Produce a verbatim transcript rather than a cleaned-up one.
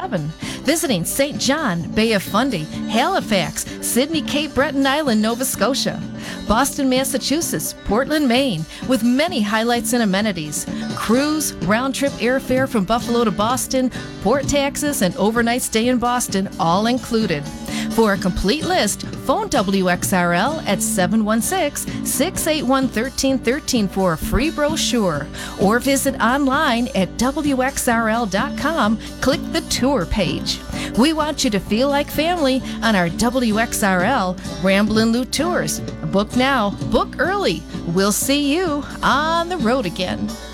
seven. Visiting Saint John, Bay of Fundy, Halifax, Sydney, Cape Breton Island, Nova Scotia. Boston, Massachusetts, Portland, Maine, with many highlights and amenities. Cruise, round-trip airfare from Buffalo to Boston, port taxes, and overnight stay in Boston, all included. For a complete list, phone W X R L at seven one six, six eight one, one three one three for a free brochure, or visit online at W X R L dot com. Click the tour page. We want you to feel like family on our W X R L Ramblin' Loot Tours. Book now, book early. We'll see you on the road again.